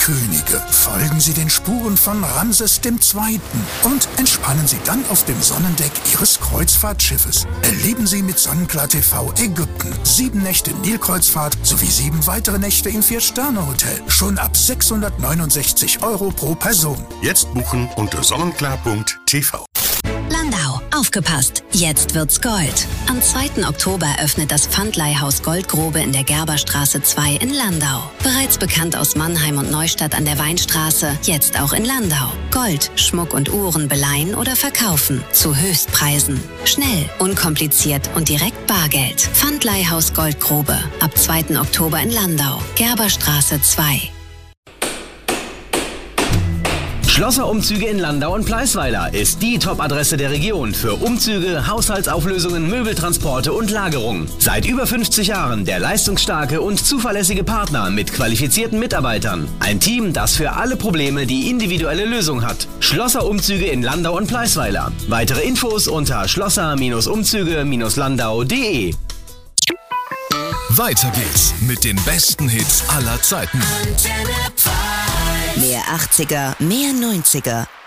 Könige. Folgen Sie den Spuren von Ramses II. Und entspannen Sie dann auf dem Sonnendeck Ihres Kreuzfahrtschiffes. Erleben Sie mit Sonnenklar TV Ägypten 7 Nächte Nilkreuzfahrt sowie 7 weitere Nächte im 4-Sterne-Hotel. Schon ab 669 € pro Person. Jetzt buchen unter sonnenklar.tv. Landau, aufgepasst, jetzt wird's Gold. Am 2. Oktober öffnet das Pfandleihhaus Goldgrube in der Gerberstraße 2 in Landau. Bereits bekannt aus Mannheim und Neustadt an der Weinstraße, jetzt auch in Landau. Gold, Schmuck und Uhren beleihen oder verkaufen, zu Höchstpreisen. Schnell, unkompliziert und direkt Bargeld. Pfandleihhaus Goldgrube, ab 2. Oktober in Landau, Gerberstraße 2. Schlosser-Umzüge in Landau und Pleisweiler ist die Top-Adresse der Region für Umzüge, Haushaltsauflösungen, Möbeltransporte und Lagerung. Seit über 50 Jahren der leistungsstarke und zuverlässige Partner mit qualifizierten Mitarbeitern. Ein Team, das für alle Probleme die individuelle Lösung hat. Schlosser-Umzüge in Landau und Pleisweiler. Weitere Infos unter schlosser-umzüge-landau.de. Weiter geht's mit den besten Hits aller Zeiten. Mehr 80er, mehr 90er.